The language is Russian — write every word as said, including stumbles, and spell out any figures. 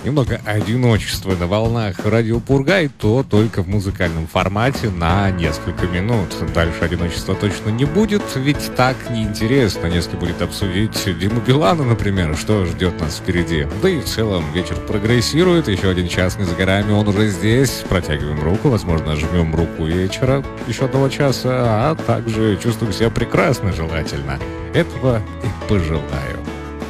немного одиночества на волнах радио Пурга, и то только в музыкальном формате на несколько минут. Дальше одиночества точно не будет, ведь так неинтересно. Если будет обсудить Диму Билана, например, что ждет нас впереди. Да и в целом вечер прогрессирует, еще один час не за горами, он уже здесь. Протягиваем руку, возможно, жмем руку вечера еще одного часа, а также чувствуем себя прекрасно, желательно. Этого и пожелаю.